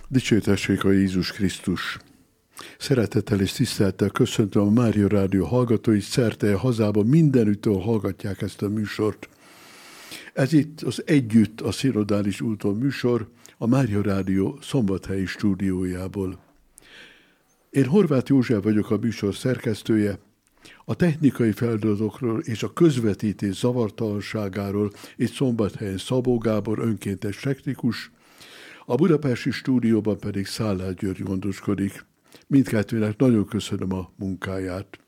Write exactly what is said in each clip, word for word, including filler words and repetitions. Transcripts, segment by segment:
Dicsőtessék a Jézus Krisztus! Szeretettel és tisztelettel köszöntöm a Mária Rádió hallgatói, szerte a hazában mindenütt, ahol hallgatják ezt a műsort. Ez itt az Együtt a Szinodális úton műsor, a Mária Rádió szombathelyi stúdiójából. Én Horváth József vagyok, a műsor szerkesztője. A technikai feladatokról és a közvetítés zavartalanságáról itt Szombathelyen Szabó Gábor, önkéntes technikus, a budapesti stúdióban pedig Szállás György gondoskodik. Mindkettőnek nagyon köszönöm a munkáját.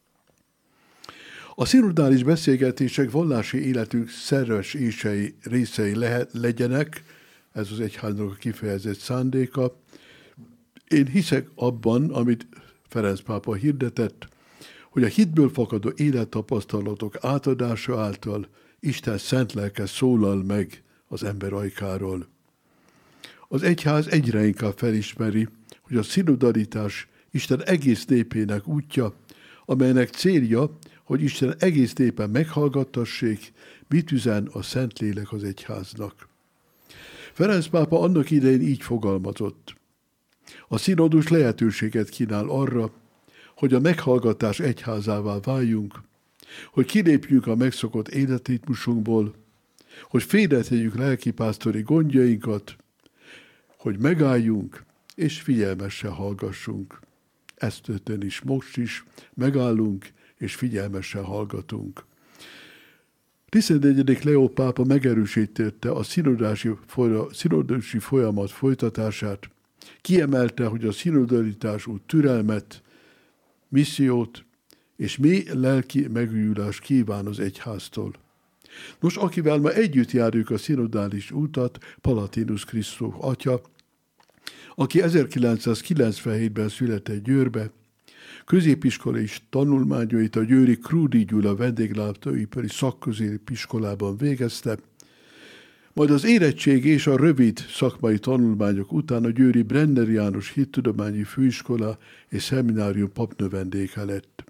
A szinodális beszélgetések vallási életünk szerves ései részei lehet, legyenek, ez az egyháznak a kifejezett szándéka. Én hiszek abban, amit Ferenc pápa hirdetett, hogy a hitből fakadó élettapasztalatok átadása által Isten szent lelke szólal meg az ember ajkáról. Az egyház egyre inkább felismeri, hogy a szinodalitás Isten egész népének útja, amelynek célja, hogy Isten egész népen meghallgattassék, mit üzen a Szentlélek az egyháznak. Ferenc pápa annak idején így fogalmazott: a szinodus lehetőséget kínál arra, hogy a meghallgatás egyházává váljunk, hogy kilépjünk a megszokott életritmusunkból, hogy félretegyük lelkipásztori gondjainkat, hogy megálljunk és figyelmesen hallgassunk. Ez történt is most is, megállunk és figyelmesen hallgatunk. tizenegyedik Leó pápa megerősítette a szinodási folyamat folytatását, kiemelte, hogy a szinodalitás út türelmet, missziót és mély lelki megújulást kíván az egyháztól. Nos, akivel ma együtt járjuk a szinodális útat, Palatinus Krisztus atya, aki ezerkilencszázkilencvenhétben született Győrbe, középiskolai tanulmányait a győri Krúdi Gyula vendéglátóipari szakközépiskolában végezte, majd az érettség és a rövid szakmai tanulmányok után a győri Brenner János Hittudományi Főiskola és Szeminárium papnövendéke lett.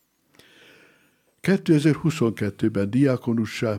kétezer-huszonkettőben diákonussá,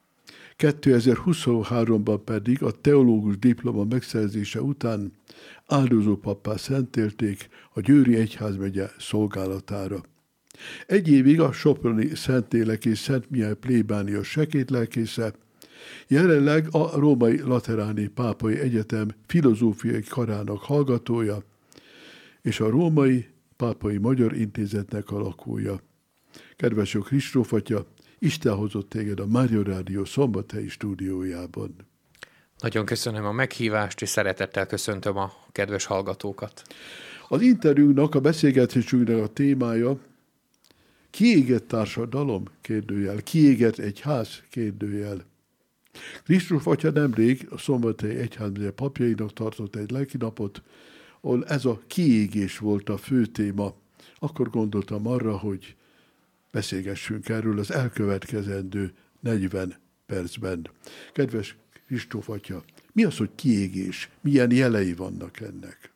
kétezer-huszonháromban pedig a teológus diploma megszerzése után áldozópappá szentélték a Győri Egyházmegye szolgálatára. Egy évig a soproni Szentlélek és Szent Mihály plébánia sekétlelkésze, jelenleg a Római Lateráni Pápai Egyetem filozófiai karának hallgatója és a Római Pápai Magyar Intézetnek a lakója. Kedves jó Kristóf atya, Isten hozott téged a Mária Rádió szombathelyi stúdiójában. Nagyon köszönöm a meghívást, és szeretettel köszöntöm a kedves hallgatókat. Az interjúnak, a beszélgetésünknek a témája kiégett társadalom? Kérdőjel. Kiégett egyház? Kérdőjel. Kristóf atya nemrég a Szombathelyi Egyházmegye papjainak tartott egy lelkinapot, ahol ez a kiégés volt a fő téma. Akkor gondoltam arra, hogy beszélgessünk erről az elkövetkezendő negyven percben. Kedves Kristóf atya, mi az, hogy kiégés? Milyen jelei vannak ennek?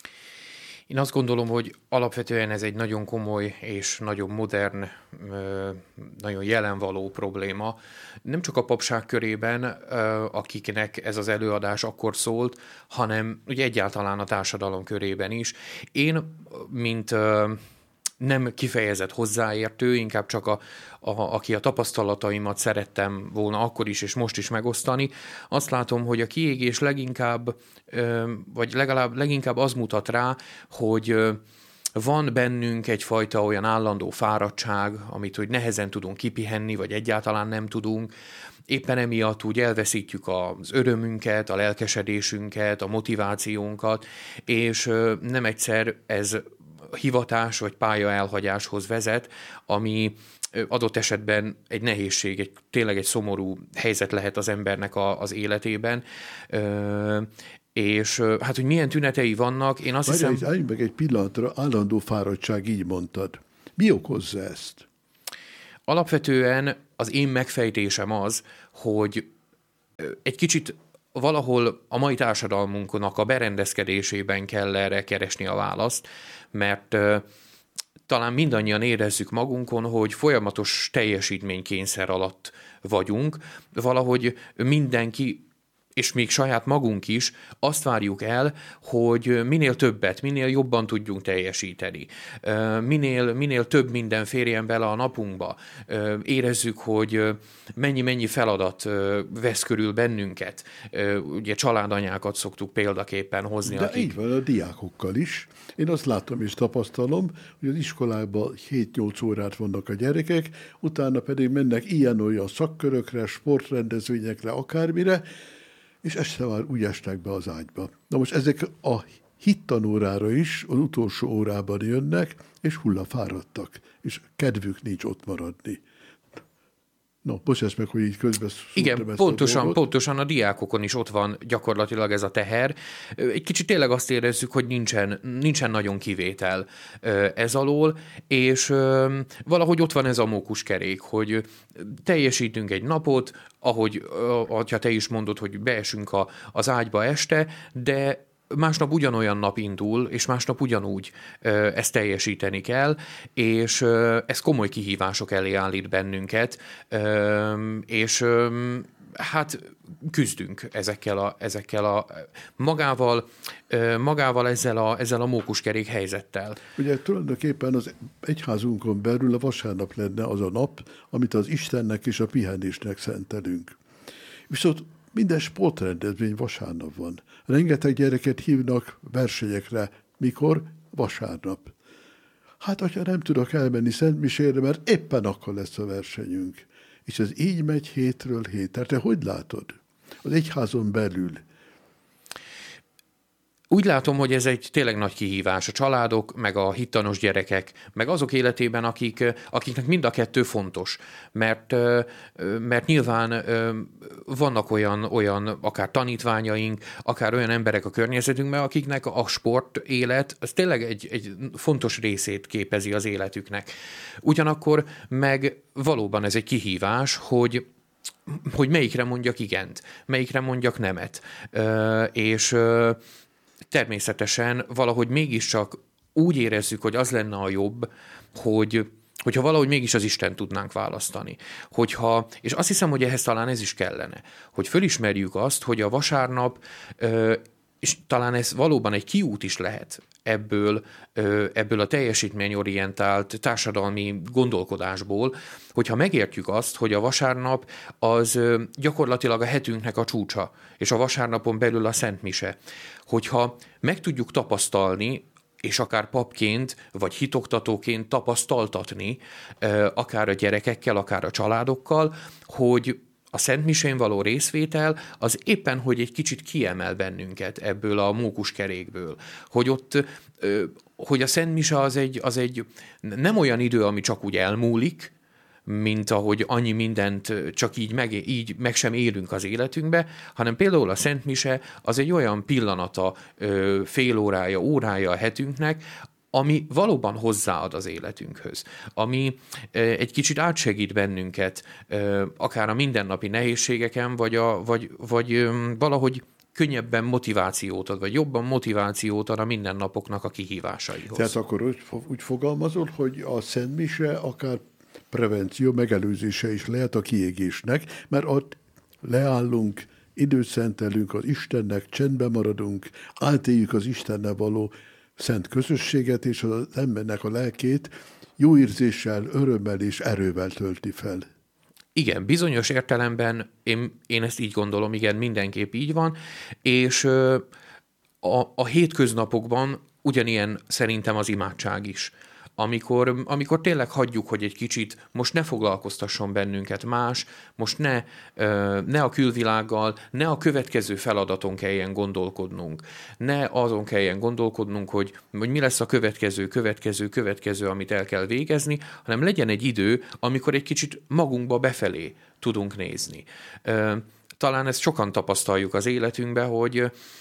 Én azt gondolom, hogy alapvetően ez egy nagyon komoly és nagyon modern, nagyon jelenvaló probléma. Nem csak a papság körében, akiknek ez az előadás akkor szólt, hanem ugye egyáltalán a társadalom körében is. Én, mint nem kifejezett hozzáértő, inkább csak a, a, aki a tapasztalataimat szerettem volna akkor is és most is megosztani. Azt látom, hogy a kiégés leginkább, vagy legalább leginkább az mutat rá, hogy van bennünk egyfajta olyan állandó fáradtság, amit hogy nehezen tudunk kipihenni, vagy egyáltalán nem tudunk. Éppen emiatt úgy elveszítjük az örömünket, a lelkesedésünket, a motivációnkat, és nem egyszer ez hivatás vagy pálya elhagyáshoz vezet, ami adott esetben egy nehézség, egy, tényleg egy szomorú helyzet lehet az embernek a, az életében. Ö, és hát, hogy milyen tünetei vannak, én azt Várjál, hiszem... Állj meg egy pillanatra, állandó fáradtság, így mondtad. Mi okozza ezt? Alapvetően az én megfejtésem az, hogy egy kicsit valahol a mai társadalmunknak a berendezkedésében kell erre keresni a választ, mert uh, talán mindannyian érezzük magunkon, hogy folyamatos teljesítménykényszer alatt vagyunk. Valahogy mindenki és még saját magunk is azt várjuk el, hogy minél többet, minél jobban tudjunk teljesíteni. Minél, minél több minden férjen bele a napunkba. Érezzük, hogy mennyi-mennyi feladat vesz körül bennünket. Ugye családanyákat szoktuk példaképpen hozni. De akik... így van a diákokkal is. Én azt látom és tapasztalom, hogy az iskolában hét-nyolc órát vannak a gyerekek, utána pedig mennek ilyen-olyan szakkörökre, sportrendezvényekre, akármire, és este már úgy esnek be az ágyba. Na most ezek a hittanórára is az utolsó órában jönnek, és hullafáradtak, és kedvük nincs ott maradni. No, bocsáss meg, hogy így közben Igen, pontosan, a pontosan a diákokon is ott van gyakorlatilag ez a teher. Egy kicsit tényleg azt érezzük, hogy nincsen, nincsen nagyon kivétel ez alól, és valahogy ott van ez a mókuskerék, hogy teljesítünk egy napot, ahogy ha te is mondod, hogy beesünk a, az ágyba este, de másnap ugyanolyan nap indul, és másnap ugyanúgy ezt teljesíteni kell, és ez komoly kihívások elé állít bennünket, és hát küzdünk ezekkel a, ezekkel a magával, magával ezzel a, ezzel a mókuskerék helyzettel. Ugye tulajdonképpen az egyházunkon belül a vasárnap lenne az a nap, amit az Istennek és a pihenésnek szentelünk. Viszont minden sportrendezvény vasárnap van. Rengeteg gyereket hívnak versenyekre. Mikor? Vasárnap. Hát, hogyha nem tudok elmenni Szentmisére, mert éppen akkor lesz a versenyünk. És ez így megy hétről hétre. Te hogy látod? Az egyházon belül. Úgy látom, hogy ez egy tényleg nagy kihívás a családok, meg a hittanos gyerekek, meg azok életében, akik, akiknek mind a kettő fontos. Mert, mert nyilván vannak olyan, olyan akár tanítványaink, akár olyan emberek a környezetünkben, akiknek a sport élet, az tényleg egy, egy fontos részét képezi az életüknek. Ugyanakkor meg valóban ez egy kihívás, hogy hogy melyikre mondjak igent, melyikre mondjak nemet. És természetesen valahogy mégiscsak úgy érezzük, hogy az lenne a jobb, hogy, hogyha valahogy mégis az Isten tudnánk választani. Hogyha, és azt hiszem, hogy ehhez talán ez is kellene, hogy fölismerjük azt, hogy a vasárnap, és talán ez valóban egy kiút is lehet ebből, ebből a teljesítményorientált társadalmi gondolkodásból, hogyha megértjük azt, hogy a vasárnap az gyakorlatilag a hetünknek a csúcsa, és a vasárnapon belül a Szent Mise. Hogyha meg tudjuk tapasztalni, és akár papként, vagy hitoktatóként tapasztaltatni, akár a gyerekekkel, akár a családokkal, hogy a Szent Misén való részvétel az éppen, hogy egy kicsit kiemel bennünket ebből a mókuskerékből. Hogy ott, hogy a Szent Mise az egy, az egy nem olyan idő, ami csak úgy elmúlik, mint ahogy annyi mindent csak így meg, így meg sem élünk az életünkbe, hanem például a Szent Mise az egy olyan pillanata, fél órája, órája a hetünknek, ami valóban hozzáad az életünkhöz, ami egy kicsit átsegít bennünket, akár a mindennapi nehézségeken, vagy, a, vagy, vagy valahogy könnyebben motivációt ad, vagy jobban motivációt ad a mindennapoknak a kihívásaihoz. Tehát akkor úgy, úgy fogalmazol, hogy a Szent Mise akár prevenció, megelőzése is lehet a kiégésnek, mert ott leállunk, időt szentelünk az Istennek, csendben maradunk, átéljük az Istennel való szent közösséget, és az embernek a lelkét jó érzéssel, örömmel és erővel tölti fel. Igen, bizonyos értelemben én, én ezt így gondolom, igen, mindenképp így van, és a, a hétköznapokban ugyanilyen szerintem az imádság is. Amikor, amikor tényleg hagyjuk, hogy egy kicsit most ne foglalkoztasson bennünket más, most ne, ne a külvilággal, ne a következő feladaton kelljen gondolkodnunk, ne azon kelljen gondolkodnunk, hogy, hogy mi lesz a következő, következő, következő, amit el kell végezni, hanem legyen egy idő, amikor egy kicsit magunkba befelé tudunk nézni. Talán ezt sokan tapasztaljuk az életünkben, hogy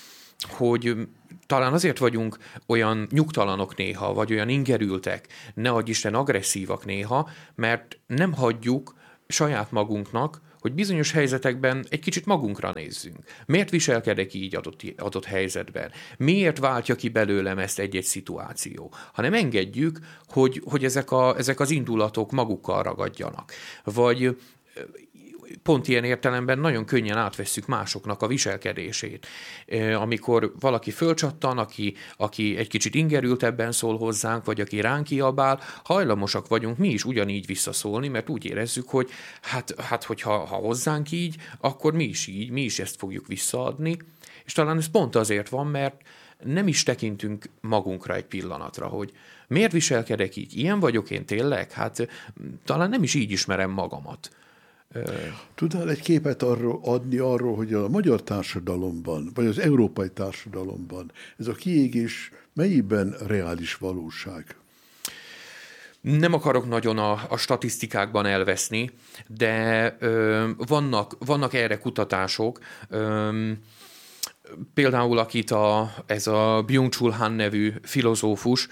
hogy talán azért vagyunk olyan nyugtalanok néha, vagy olyan ingerültek, ne adj Isten agresszívak néha, mert nem hagyjuk saját magunknak, hogy bizonyos helyzetekben egy kicsit magunkra nézzünk. Miért viselkedek így adott, adott helyzetben? Miért váltja ki belőlem ezt egy-egy szituáció? Hanem engedjük, hogy, hogy ezek, a, ezek az indulatok magukkal ragadjanak. Vagy pont ilyen értelemben nagyon könnyen átvesszük másoknak a viselkedését. Amikor valaki fölcsattan, aki, aki egy kicsit ingerültebben szól hozzánk, vagy aki ránk kiabál, hajlamosak vagyunk mi is ugyanígy visszaszólni, mert úgy érezzük, hogy hát, hát hogyha ha hozzánk így, akkor mi is így, mi is ezt fogjuk visszaadni. És talán ez pont azért van, mert nem is tekintünk magunkra egy pillanatra, hogy miért viselkedek így? Ilyen vagyok én tényleg? Hát talán nem is így ismerem magamat. Tudnál egy képet arról adni arról, hogy a magyar társadalomban, vagy az európai társadalomban ez a kiégés mennyiben reális valóság? Nem akarok nagyon a, a statisztikákban elveszni, de ö, vannak, vannak erre kutatások. Ö, Például akit a, ez a Byung-Chul Han nevű filozófus,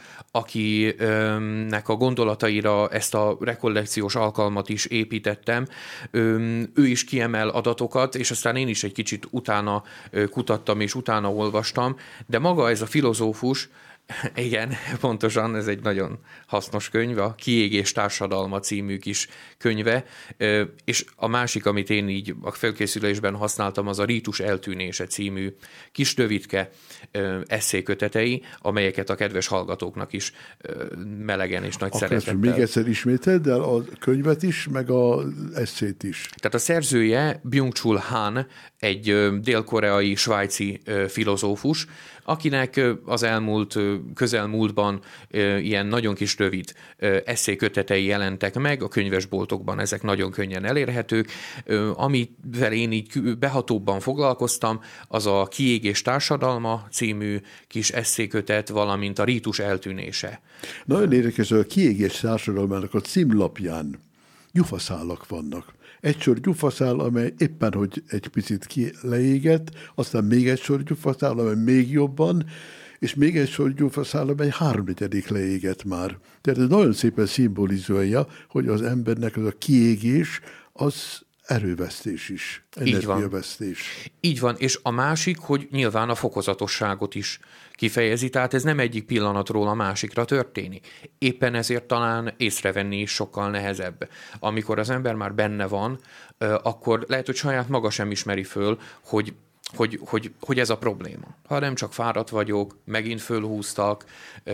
akinek a gondolataira ezt a rekollekciós alkalmat is építettem, ő is kiemel adatokat, és aztán én is egy kicsit utána kutattam és utána olvastam, de maga ez a filozófus, igen, pontosan, ez egy nagyon hasznos könyv, a Kiégés társadalma című kis könyve, és a másik, amit én így a felkészülésben használtam, az a Rítus eltűnése című kis rövidke esszékötetei, amelyeket a kedves hallgatóknak is melegen és nagy Akkor szeretettel. Még egyszer ismételd el a könyvet is, meg az esszét is. Tehát a szerzője Byung-Chul Han, egy dél-koreai svájci filozófus, akinek az elmúlt, közelmúltban ilyen nagyon kis rövid esszékötetei jelentek meg, a könyvesboltokban ezek nagyon könnyen elérhetők. Amivel én így behatóbban foglalkoztam, az a Kiégés társadalma című kis esszékötet, valamint a Rítus eltűnése. Nagyon érdekes, hogy a Kiégés társadalmának a címlapján gyufaszálak vannak. Egy sor gyufaszál, amely éppen, hogy egy picit ki leégett, aztán még egy sor gyufaszál, amely még jobban, és még egy sor gyufaszál, amely háromnegyedik leégett már. Tehát ez nagyon szépen szimbolizálja, hogy az embernek az a kiégés, az erővesztés is, energiavesztés. Így van, és a másik, hogy nyilván a fokozatosságot is kifejezi, tehát ez nem egyik pillanatról a másikra történik. Éppen ezért talán észrevenni is sokkal nehezebb. Amikor az ember már benne van, akkor lehet, hogy saját maga sem ismeri föl, hogy Hogy, hogy, hogy ez a probléma. Ha nem csak fáradt vagyok, megint fölhúztak,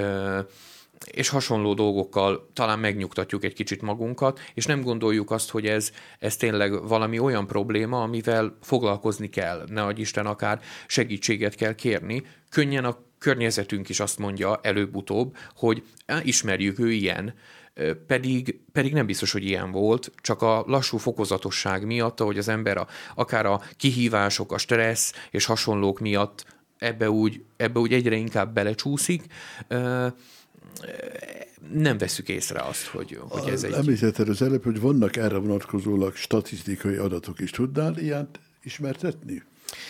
és hasonló dolgokkal talán megnyugtatjuk egy kicsit magunkat, és nem gondoljuk azt, hogy ez, ez tényleg valami olyan probléma, amivel foglalkozni kell. Ne adj Isten, akár segítséget kell kérni. Könnyen a környezetünk is azt mondja előbb-utóbb, hogy ismerjük, ő ilyen, Pedig, pedig nem biztos, hogy ilyen volt, csak a lassú fokozatosság miatt, ahogy az ember a, akár a kihívások, a stressz és hasonlók miatt ebbe úgy, ebbe úgy egyre inkább belecsúszik, nem vesszük észre azt, hogy, hogy ez egy... Említetted az előbb, hogy vannak erre vonatkozólag statisztikai adatok is. Tudnál ilyet ismertetni?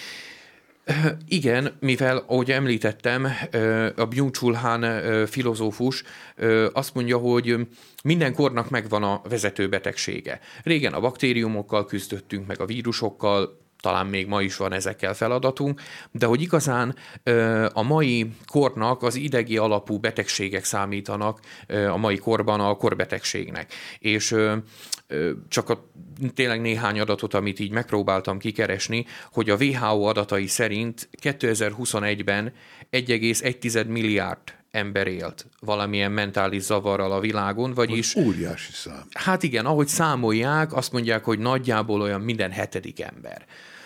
Igen, mivel, ahogy említettem, a Byung-Chul Han filozófus azt mondja, hogy minden kornak megvan a vezető betegsége. Régen a baktériumokkal küzdöttünk, meg a vírusokkal, talán még ma is van ezekkel feladatunk, de hogy igazán a mai kornak az idegi alapú betegségek számítanak a mai korban a korbetegségnek. És csak a, tényleg néhány adatot, amit így megpróbáltam kikeresni, hogy a vé há ó adatai szerint kétezer-huszonegyben egy egész egy milliárd ember élt valamilyen mentális zavarral a világon, vagyis... Az óriási szám. Hát igen, ahogy számolják, azt mondják, hogy nagyjából olyan minden hetedik ember.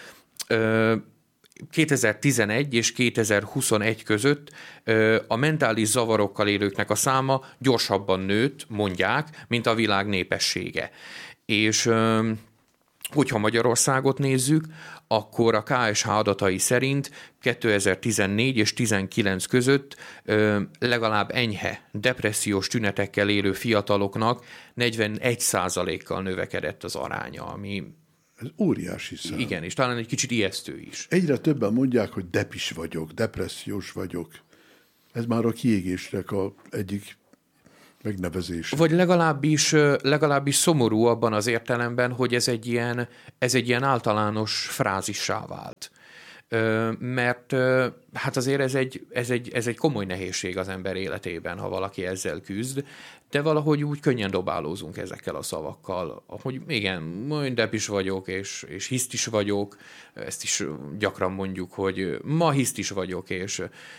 kétezer-tizenegy és kétezer-huszonegy között a mentális zavarokkal élőknek a száma gyorsabban nőtt, mondják, mint a világ népessége. És hogyha Magyarországot nézzük, akkor a ká es há adatai szerint kétezer-tizennégy és tizenkilenc között legalább enyhe depressziós tünetekkel élő fiataloknak negyvenegy százalékkal növekedett az aránya, ami... Ez óriási szám. Igen, és talán egy kicsit ijesztő is. Egyre többen mondják, hogy depis vagyok, depressziós vagyok. Ez már a kiégésnek a egyik megnevezés. Vagy legalábbis, legalábbis szomorú abban az értelemben, hogy ez egy ilyen, ez egy ilyen általános frázissá vált. mert hát azért ez egy, ez, egy, ez egy komoly nehézség az ember életében, ha valaki ezzel küzd, de valahogy úgy könnyen dobálózunk ezekkel a szavakkal, hogy igen, mindebb is vagyok, és, és hiszt is vagyok, ezt is gyakran mondjuk, hogy ma hiszt is vagyok, és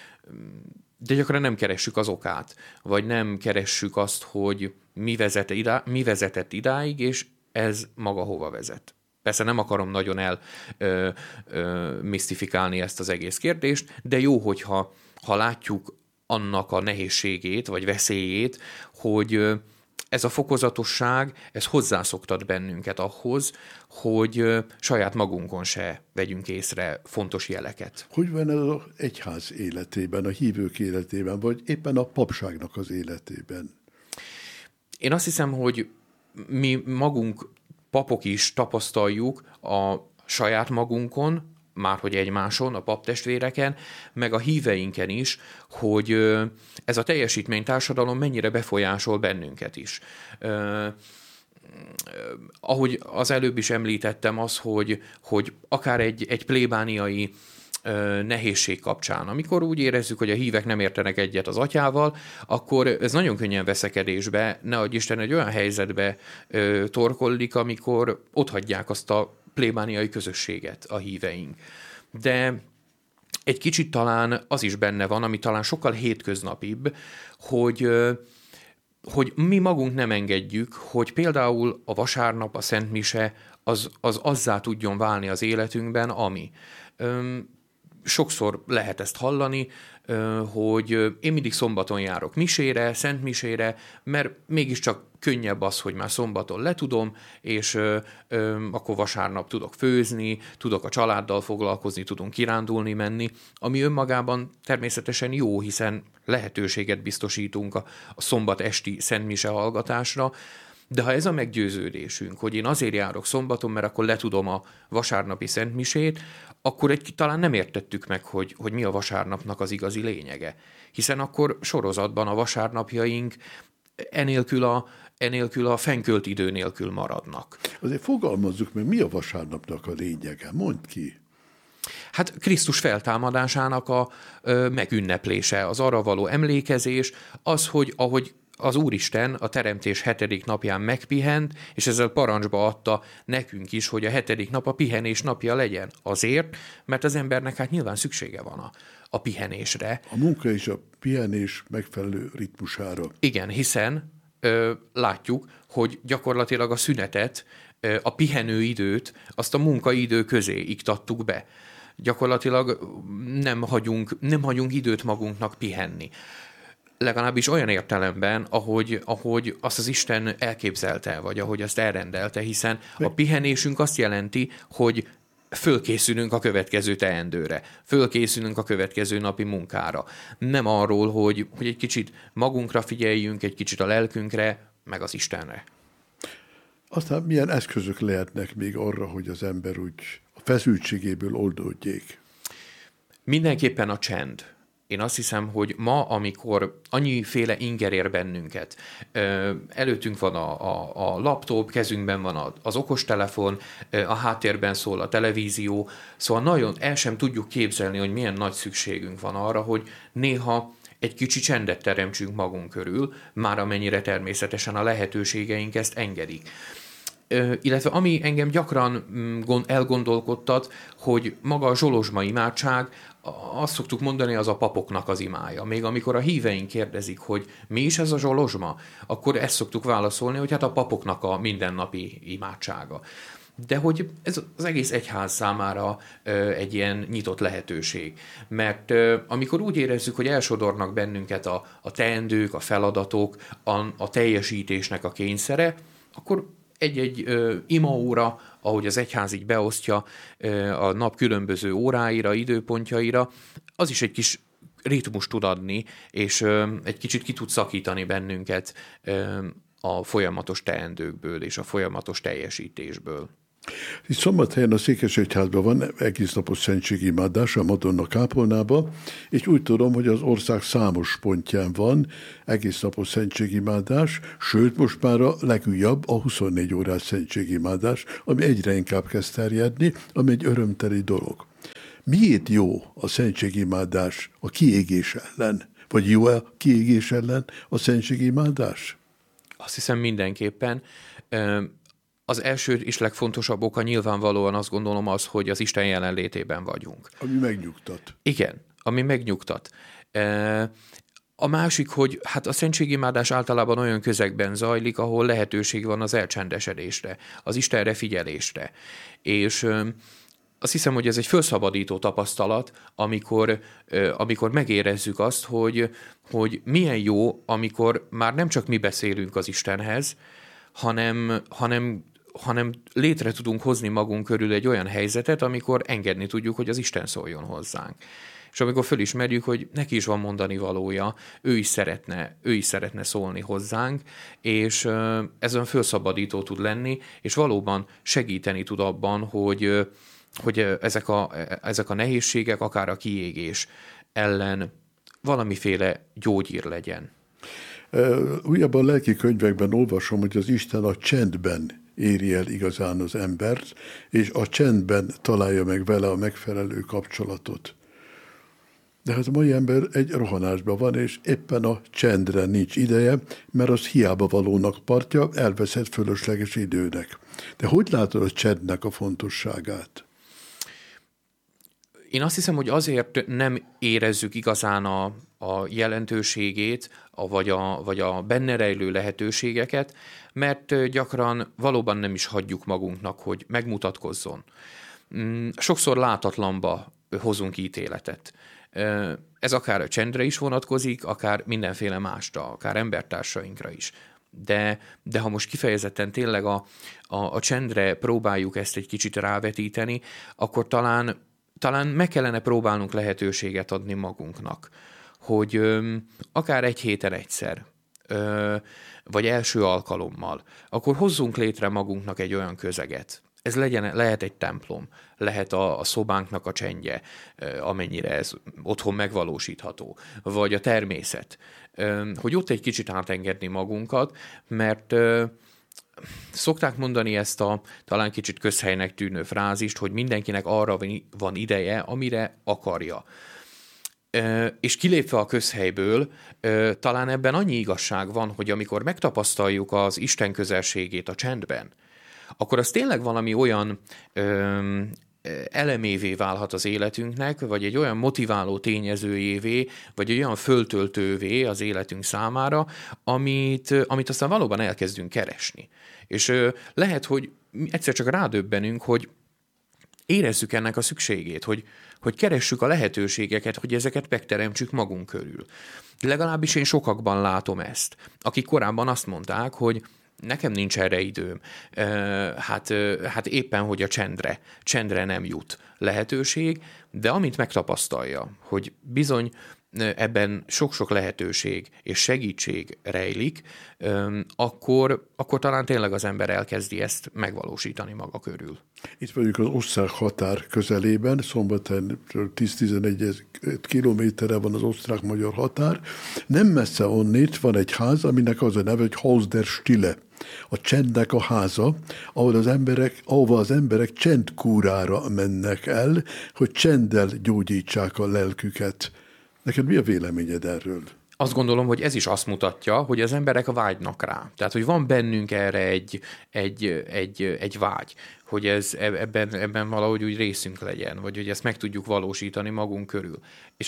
de gyakran nem keressük az okát, vagy nem keressük azt, hogy mi, vezet idá, mi vezetett idáig, és ez maga hova vezet. Persze nem akarom nagyon el ö, ö, misztifikálni ezt az egész kérdést, de jó, hogyha ha látjuk annak a nehézségét, vagy veszélyét, hogy ö, ez a fokozatosság, ez hozzászoktat bennünket ahhoz, hogy ö, saját magunkon se vegyünk észre fontos jeleket. Hogy van ez az egyház életében, a hívők életében, vagy éppen a papságnak az életében? Én azt hiszem, hogy mi magunk papok is tapasztaljuk a saját magunkon, márhogy egymáson, a paptestvéreken, meg a híveinken is, hogy ez a teljesítménytársadalom mennyire befolyásol bennünket is. Uh, ahogy az előbb is említettem, az, hogy, hogy akár egy, egy plébániai nehézség kapcsán. Amikor úgy érezzük, hogy a hívek nem értenek egyet az atyával, akkor ez nagyon könnyen veszekedésbe, ne adj Isten, egy olyan helyzetbe ö, torkollik, amikor otthagyják azt a plébániai közösséget a híveink. De egy kicsit talán az is benne van, ami talán sokkal hétköznapibb, hogy ö, hogy mi magunk nem engedjük, hogy például a vasárnap, a Szent Mise az, az azzá tudjon válni az életünkben, ami. Ö, Sokszor lehet ezt hallani, hogy én mindig szombaton járok misére, szent misére, mert mégiscsak könnyebb az, hogy már szombaton letudom, és akkor vasárnap tudok főzni, tudok a családdal foglalkozni, tudunk kirándulni, menni, ami önmagában természetesen jó, hiszen lehetőséget biztosítunk a, a szombat esti szent mise hallgatásra, de ha ez a meggyőződésünk, hogy én azért járok szombaton, mert akkor letudom a vasárnapi szentmisét, akkor egy, talán nem értettük meg, hogy, hogy mi a vasárnapnak az igazi lényege. Hiszen akkor sorozatban a vasárnapjaink enélkül a, enélkül a fennkölt idő nélkül maradnak. Azért fogalmazzuk meg, mi a vasárnapnak a lényege? Mondd ki. Hát Krisztus feltámadásának a ö, megünneplése, az arra való emlékezés, az, hogy ahogy az Úristen a teremtés hetedik napján megpihent, és ezzel parancsba adta nekünk is, hogy a hetedik nap a pihenés napja legyen. Azért, mert az embernek hát nyilván szüksége van a, a pihenésre. A munka és a pihenés megfelelő ritmusára. Igen, hiszen ö, látjuk, hogy gyakorlatilag a szünetet, ö, a pihenőidőt, azt a munkaidő közé iktattuk be. Gyakorlatilag nem hagyunk, nem hagyunk időt magunknak pihenni. Legalábbis olyan értelemben, ahogy, ahogy azt az Isten elképzelte, vagy ahogy azt elrendelte, hiszen a pihenésünk azt jelenti, hogy fölkészülünk a következő teendőre, fölkészülünk a következő napi munkára. Nem arról, hogy, hogy egy kicsit magunkra figyeljünk, egy kicsit a lelkünkre, meg az Istenre. Aztán milyen eszközök lehetnek még arra, hogy az ember úgy a feszültségéből oldódjék? Mindenképpen a csend. Én azt hiszem, hogy ma, amikor annyiféle inger ér bennünket, előttünk van a, a, a laptop, kezünkben van az okostelefon, a háttérben szól a televízió, szóval nagyon el sem tudjuk képzelni, hogy milyen nagy szükségünk van arra, hogy néha egy kicsi csendet teremtsünk magunk körül, már amennyire természetesen a lehetőségeink ezt engedik. Illetve ami engem gyakran elgondolkodtat, hogy maga a zsolozsma imádság, azt szoktuk mondani, az a papoknak az imája. Még amikor a híveink kérdezik, hogy mi is ez a zsolozsma, akkor ezt szoktuk válaszolni, hogy hát a papoknak a mindennapi imádsága. De hogy ez az egész egyház számára egy ilyen nyitott lehetőség. Mert amikor úgy érezzük, hogy elsodornak bennünket a, a teendők, a feladatok, a, a teljesítésnek a kényszere, akkor egy-egy ö, imaóra, ahogy az egyház így beosztja ö, a nap különböző óráira, időpontjaira, az is egy kis ritmus tud adni, és ö, egy kicsit ki tud szakítani bennünket ö, a folyamatos teendőkből és a folyamatos teljesítésből. Itt Szombathelyen a Székesegyházban van egésznapos szentségimádás a Madonna kápolnába, és úgy tudom, hogy az ország számos pontján van egésznapos szentségimádás, sőt most már a legújabb a huszonnégy órás szentségimádás, ami egyre inkább kezd terjedni, ami egy örömteli dolog. Miért jó a szentségimádás a kiégés ellen? Vagy jó-e a kiégés ellen a szentségimádás? Azt hiszem mindenképpen. Az első és legfontosabb oka nyilvánvalóan azt gondolom az, hogy az Isten jelenlétében vagyunk. Ami megnyugtat. Igen, ami megnyugtat. A másik, hogy hát a szentségimádás általában olyan közegben zajlik, ahol lehetőség van az elcsendesedésre, az Istenre figyelésre. És azt hiszem, hogy ez egy felszabadító tapasztalat, amikor, amikor megérezzük azt, hogy, hogy milyen jó, amikor már nem csak mi beszélünk az Istenhez, hanem, hanem, hanem létre tudunk hozni magunk körül egy olyan helyzetet, amikor engedni tudjuk, hogy az Isten szóljon hozzánk. És amikor fölismerjük, hogy neki is van mondani valója, ő is szeretne, ő is szeretne szólni hozzánk, és ez olyan felszabadító tud lenni, és valóban segíteni tud abban, hogy hogy ezek a, ezek a nehézségek, akár a kiégés ellen valamiféle gyógyír legyen. Újabban a lelki könyvekben olvasom, hogy az Isten a csendben éri el igazán az embert, és a csendben találja meg vele a megfelelő kapcsolatot. De hát a mai ember egy rohanásban van, és éppen a csendre nincs ideje, mert az hiába valónak partja, elveszett fölösleges időnek. De hogy látod a csendnek a fontosságát? Én azt hiszem, hogy azért nem érezzük igazán a, a jelentőségét, a, vagy, a, vagy a benne rejlő lehetőségeket, mert gyakran valóban nem is hagyjuk magunknak, hogy megmutatkozzon. Sokszor látatlanba hozunk ítéletet. Ez akár a csendre is vonatkozik, akár mindenféle másra, akár embertársainkra is. De, de ha most kifejezetten tényleg a, a, a csendre próbáljuk ezt egy kicsit rávetíteni, akkor talán Talán meg kellene próbálnunk lehetőséget adni magunknak, hogy ö, akár egy héten egyszer, ö, vagy első alkalommal, akkor hozzunk létre magunknak egy olyan közeget. Ez legyen, lehet egy templom, lehet a, a szobánknak a csendje, ö, amennyire ez otthon megvalósítható, vagy a természet, ö, hogy ott egy kicsit átengedni magunkat, mert ö, szokták mondani ezt a talán kicsit közhelynek tűnő frázist, hogy mindenkinek arra van ideje, amire akarja. És kilépve a közhelyből, talán ebben annyi igazság van, hogy amikor megtapasztaljuk az Isten közelségét a csendben, akkor az tényleg valami olyan elemévé válhat az életünknek, vagy egy olyan motiváló tényezőjévé, vagy egy olyan föltöltővé az életünk számára, amit, amit aztán valóban elkezdünk keresni. És lehet, hogy egyszer csak rádöbbenünk, hogy érezzük ennek a szükségét, hogy, hogy keressük a lehetőségeket, hogy ezeket megteremtsük magunk körül. Legalábbis én sokakban látom ezt, akik korábban azt mondták, hogy nekem nincs erre időm. Hát, hát éppen, hogy a csendre, csendre nem jut lehetőség, de amint megtapasztalja, hogy bizony ebben sok-sok lehetőség és segítség rejlik, akkor, akkor talán tényleg az ember elkezdi ezt megvalósítani maga körül. Itt vagyunk az osztrák határ közelében, Szombathelyen tíz-tizenegy kilométerre van az osztrák-magyar határ. Nem messze onnét van egy ház, aminek az a neve, hogy Haus der Stille, a csendnek a háza, ahol az emberek, ahova az emberek csendkúrára mennek el, hogy csenddel gyógyítsák a lelküket. Neked mi a véleményed erről? Azt gondolom, hogy ez is azt mutatja, hogy az emberek vágynak rá. Tehát, hogy van bennünk erre egy, egy, egy, egy vágy, hogy ez, ebben, ebben valahogy úgy részünk legyen, vagy hogy ezt meg tudjuk valósítani magunk körül. És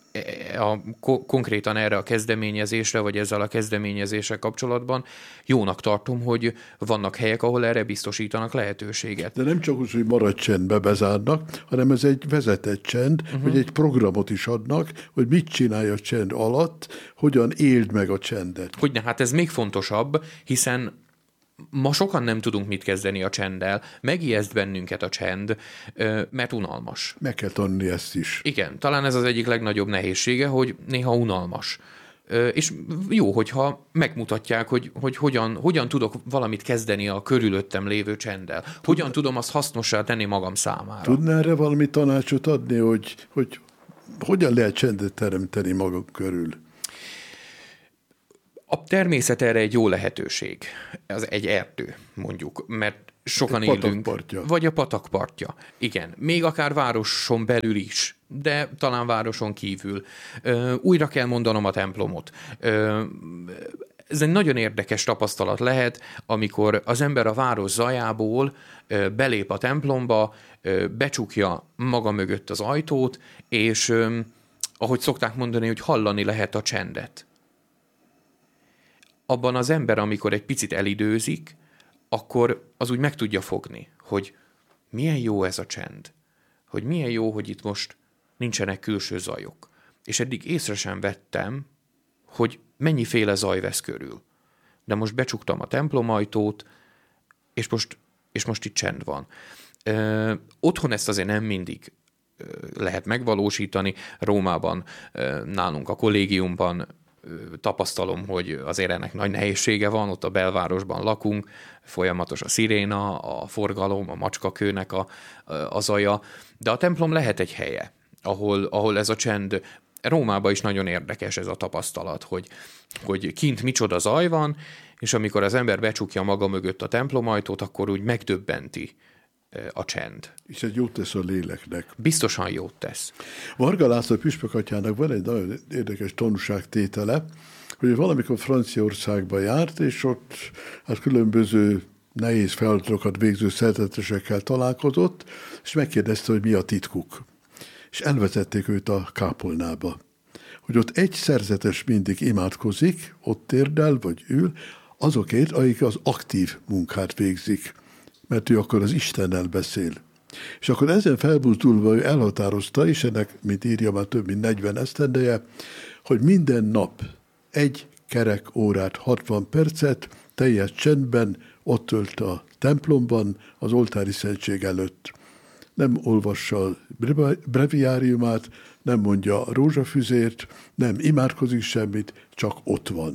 a, konkrétan erre a kezdeményezésre, vagy ezzel a kezdeményezéssel kapcsolatban jónak tartom, hogy vannak helyek, ahol erre biztosítanak lehetőséget. De nem csak úgy, hogy marad csendbe bezárnak, hanem ez egy vezetett csend, uh-huh. hogy egy programot is adnak, hogy mit csinálj a csend alatt, hogyan éld meg a csendet. Hogyne, hát ez még fontosabb, hiszen ma sokan nem tudunk mit kezdeni a csenddel, megijeszt bennünket a csend, mert unalmas. Meg kell tanulni ezt is. Igen, talán ez az egyik legnagyobb nehézsége, hogy néha unalmas. És jó, hogyha megmutatják, hogy, hogy hogyan, hogyan tudok valamit kezdeni a körülöttem lévő csenddel. Hogyan Tud... tudom azt hasznossá tenni magam számára. Tudná erre valami tanácsot adni, hogy, hogy hogyan lehet csendet teremteni magam körül? A természet erre egy jó lehetőség. Ez egy erdő, mondjuk, mert sokan élünk. Patakpartja. Vagy a patakpartja. Igen. Még akár városon belül is, de talán városon kívül. Ö, újra kell mondanom a templomot. Ö, ez egy nagyon érdekes tapasztalat lehet, amikor az ember a város zajából ö, belép a templomba, ö, becsukja maga mögött az ajtót, és ö, ahogy szokták mondani, hogy hallani lehet a csendet. Abban az ember, amikor egy picit elidőzik, akkor az úgy meg tudja fogni, hogy milyen jó ez a csend, hogy milyen jó, hogy itt most nincsenek külső zajok. És eddig észre sem vettem, hogy mennyiféle zaj vesz körül. De most becsuktam a templomajtót, és most, és most itt csend van. Ö, otthon ezt azért nem mindig ö, lehet megvalósítani. Rómában, ö, nálunk a kollégiumban tapasztalom, hogy azért ennek nagy nehézsége van, ott a belvárosban lakunk, folyamatos a sziréna, a forgalom, a macskakőnek a, a zaja, de a templom lehet egy helye, ahol, ahol ez a csend, Rómában is nagyon érdekes ez a tapasztalat, hogy, hogy kint micsoda zaj van, és amikor az ember becsukja maga mögött a templomajtót, akkor úgy megdöbbenti a csend. És ez jót tesz a léleknek. Biztosan jót tesz. Varga László püspökatyának van egy nagyon érdekes tanúságtétele, hogy valamikor Franciaországba járt, és ott hát különböző nehéz feladatokat végző szerzetesekkel találkozott, és megkérdezte, hogy mi a titkuk. És elvezették őt a kápolnába. Hogy ott egy szerzetes mindig imádkozik, ott térdel vagy ül, azokért, akik az aktív munkát végzik, mert ő akkor az Istennel beszél. És akkor ezen felbuzdulva ő elhatározta, és ennek, mint írja, már több mint negyven esztendeje, hogy minden nap egy kerek órát, hatvan percet teljes csendben ott tölt a templomban, az oltári szentség előtt. Nem olvassa a breviáriumát, nem mondja a rózsafüzért, nem imádkozik semmit, csak ott van.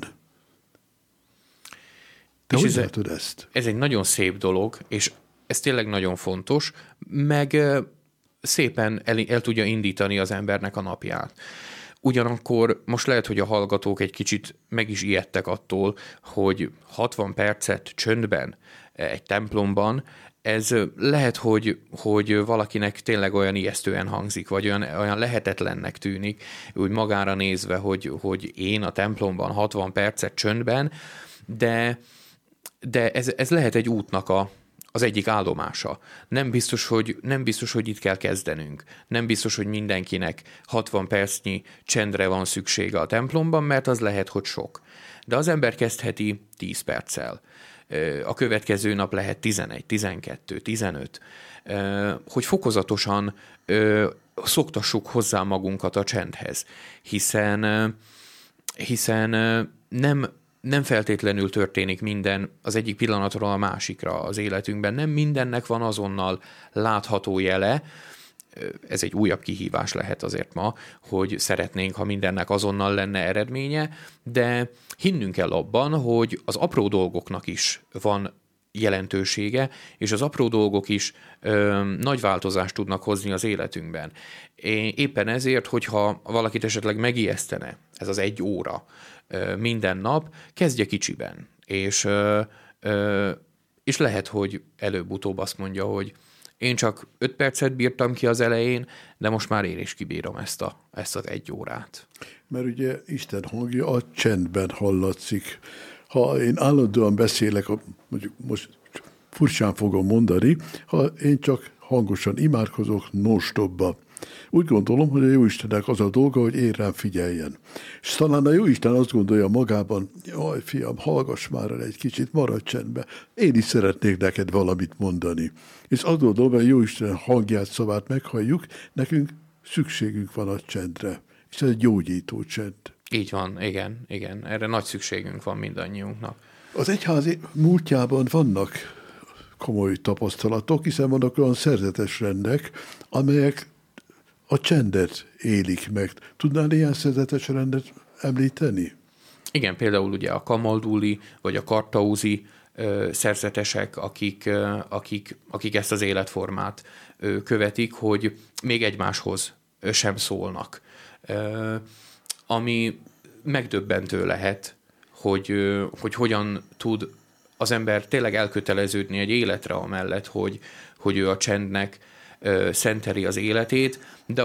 Te hogy látod ezt? Ez egy nagyon szép dolog, és ez tényleg nagyon fontos, meg szépen el, el tudja indítani az embernek a napját. Ugyanakkor most lehet, hogy a hallgatók egy kicsit meg is ijedtek attól, hogy hatvan percet csöndben egy templomban, ez lehet, hogy, hogy valakinek tényleg olyan ijesztően hangzik, vagy olyan, olyan lehetetlennek tűnik, úgy magára nézve, hogy, hogy én a templomban hatvan percet csöndben, de, de ez, ez lehet egy útnak a, az egyik állomása. Nem biztos, hogy, nem biztos, hogy itt kell kezdenünk. Nem biztos, hogy mindenkinek hatvan percnyi csendre van szüksége a templomban, mert az lehet, hogy sok. De az ember kezdheti tíz perccel. A következő nap lehet tizenegy, tizenkettő, tizenöt, hogy fokozatosan szoktassuk hozzá magunkat a csendhez, hiszen, hiszen nem, nem feltétlenül történik minden az egyik pillanatról a másikra az életünkben. Nem mindennek van azonnal látható jele. Ez egy újabb kihívás lehet azért ma, hogy szeretnénk, ha mindennek azonnal lenne eredménye, de hinnünk kell abban, hogy az apró dolgoknak is van jelentősége, és az apró dolgok is ö, nagy változást tudnak hozni az életünkben. Éppen ezért, hogyha valakit esetleg megijesztene ez az egy óra ö, minden nap, kezdje kicsiben, és, ö, ö, és lehet, hogy előbb-utóbb azt mondja, hogy én csak öt percet bírtam ki az elején, de most már én is kibírom ezt, a, ezt az egy órát. Mert ugye Isten hangja a csendben hallatszik. Ha én állandóan beszélek, mondjuk most furcsán fogom mondani, ha én csak hangosan imádkozok non-stopba, úgy gondolom, hogy a Jóistennek az a dolga, hogy én rám figyeljen. És talán a Jóisten azt gondolja magában, jaj, fiam, hallgass már el egy kicsit, maradj csendbe, én is szeretnék neked valamit mondani. És azt gondolom, hogy a Jóisten hangját, szavát meghalljuk, nekünk szükségünk van a csendre. És ez egy gyógyító csend. Így van, igen, igen. Erre nagy szükségünk van mindannyiunknak. Az egyházi múltjában vannak komoly tapasztalatok, hiszen vannak olyan szerzetes rendek, amelyek a csendet élik meg. Tudnál ilyen szerzetes rendet említeni? Igen, például ugye a kamalduli, vagy a kartauzi ö, szerzetesek, akik, ö, akik, akik ezt az életformát ö, követik, hogy még egymáshoz ö, sem szólnak. Ö, ami megdöbbentő lehet, hogy, hogy hogyan tud az ember tényleg elköteleződni egy életre amellett, hogy, hogy ő a csendnek szenteli az életét, de